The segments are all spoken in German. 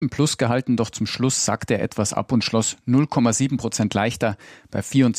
im Plus gehalten, doch zum Schluss sackte er etwas ab und schloss 0,7% leichter bei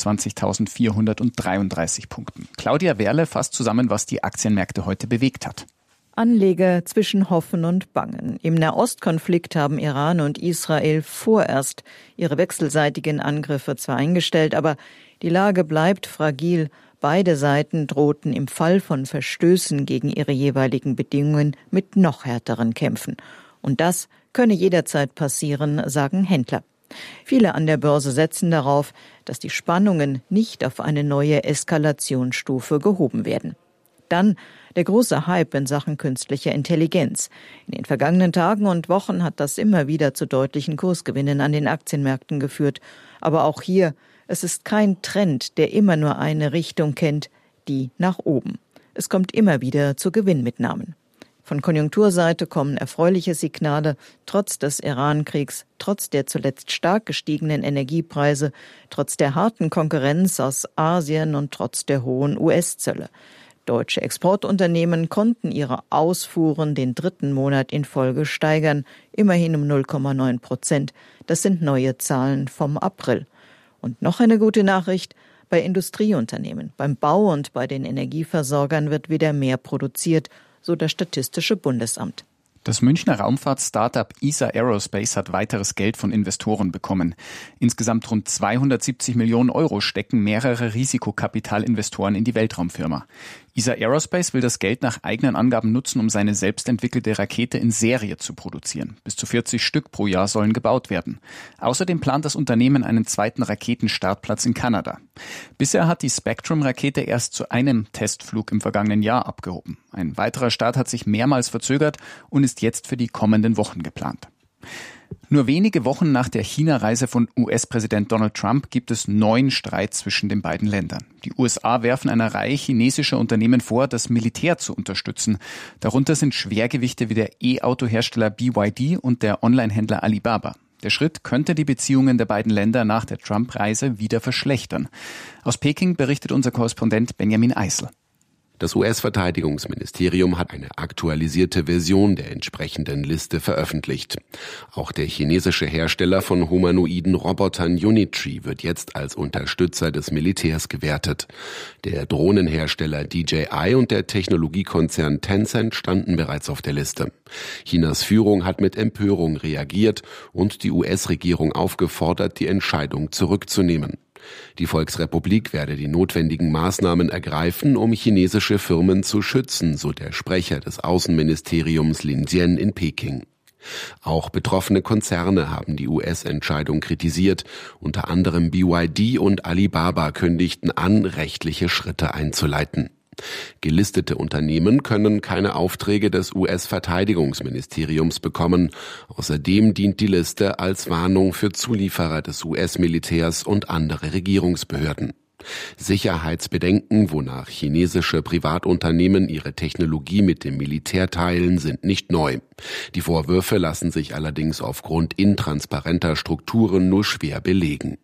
24.433 Punkten. Claudia Werle fasst zusammen, was die Aktienmärkte heute bewegt hat. Anleger zwischen Hoffen und Bangen. Im Nahostkonflikt haben Iran und Israel vorerst ihre wechselseitigen Angriffe zwar eingestellt, aber die Lage bleibt fragil. Beide Seiten drohten im Fall von Verstößen gegen ihre jeweiligen Bedingungen mit noch härteren Kämpfen. Und das könne jederzeit passieren, sagen Händler. Viele an der Börse setzen darauf, dass die Spannungen nicht auf eine neue Eskalationsstufe gehoben werden. Dann der große Hype in Sachen künstlicher Intelligenz. In den vergangenen Tagen und Wochen hat das immer wieder zu deutlichen Kursgewinnen an den Aktienmärkten geführt. Aber auch hier, es ist kein Trend, der immer nur eine Richtung kennt, die nach oben. Es kommt immer wieder zu Gewinnmitnahmen. Von Konjunkturseite kommen erfreuliche Signale, trotz des Iran-Kriegs, trotz der zuletzt stark gestiegenen Energiepreise, trotz der harten Konkurrenz aus Asien und trotz der hohen US-Zölle. Deutsche Exportunternehmen konnten ihre Ausfuhren den 3. Monat in Folge steigern, immerhin um 0,9%. Das sind neue Zahlen vom April. Und noch eine gute Nachricht: Bei Industrieunternehmen, beim Bau und bei den Energieversorgern wird wieder mehr produziert, so das Statistische Bundesamt. Das Münchner Raumfahrt-Startup ESA Aerospace hat weiteres Geld von Investoren bekommen. Insgesamt rund 270 Millionen Euro stecken mehrere Risikokapitalinvestoren in die Weltraumfirma. ESA Aerospace will das Geld nach eigenen Angaben nutzen, um seine selbstentwickelte Rakete in Serie zu produzieren. Bis zu 40 Stück pro Jahr sollen gebaut werden. Außerdem plant das Unternehmen einen zweiten Raketenstartplatz in Kanada. Bisher hat die Spectrum-Rakete erst zu einem Testflug im vergangenen Jahr abgehoben. Ein weiterer Start hat sich mehrmals verzögert und ist jetzt für die kommenden Wochen geplant. Nur wenige Wochen nach der China-Reise von US-Präsident Donald Trump gibt es neuen Streit zwischen den beiden Ländern. Die USA werfen einer Reihe chinesischer Unternehmen vor, das Militär zu unterstützen. Darunter sind Schwergewichte wie der E-Auto-Hersteller BYD und der Online-Händler Alibaba. Der Schritt könnte die Beziehungen der beiden Länder nach der Trump-Reise wieder verschlechtern. Aus Peking berichtet unser Korrespondent Benjamin Eisel. Das US-Verteidigungsministerium hat eine aktualisierte Version der entsprechenden Liste veröffentlicht. Auch der chinesische Hersteller von humanoiden Robotern Unitree wird jetzt als Unterstützer des Militärs gewertet. Der Drohnenhersteller DJI und der Technologiekonzern Tencent standen bereits auf der Liste. Chinas Führung hat mit Empörung reagiert und die US-Regierung aufgefordert, die Entscheidung zurückzunehmen. Die Volksrepublik werde die notwendigen Maßnahmen ergreifen, um chinesische Firmen zu schützen, so der Sprecher des Außenministeriums Lin Jian in Peking. Auch betroffene Konzerne haben die US-Entscheidung kritisiert. Unter anderem BYD und Alibaba kündigten an, rechtliche Schritte einzuleiten. Gelistete Unternehmen können keine Aufträge des US-Verteidigungsministeriums bekommen. Außerdem dient die Liste als Warnung für Zulieferer des US-Militärs und andere Regierungsbehörden. Sicherheitsbedenken, wonach chinesische Privatunternehmen ihre Technologie mit dem Militär teilen, sind nicht neu. Die Vorwürfe lassen sich allerdings aufgrund intransparenter Strukturen nur schwer belegen.